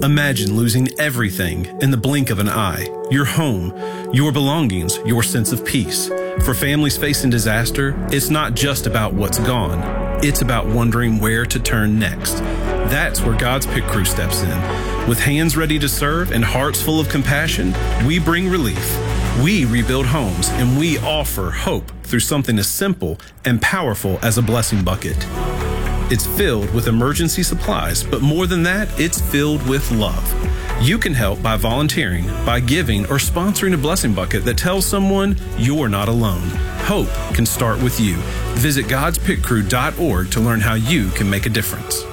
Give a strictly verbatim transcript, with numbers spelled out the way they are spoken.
Imagine losing everything in the blink of an eye. Your home, your belongings, your sense of peace. For families facing disaster, it's not just about what's gone. It's about wondering where to turn next. That's where God's Pit Crew steps in. With hands ready to serve and hearts full of compassion, we bring relief. We rebuild homes, and we offer hope through something as simple and powerful as a blessing bucket. It's filled with emergency supplies, but more than that, it's filled with love. You can help by volunteering, by giving, or sponsoring a blessing bucket that tells someone you're not alone. Hope can start with you. Visit gods pit crew dot org to learn how you can make a difference.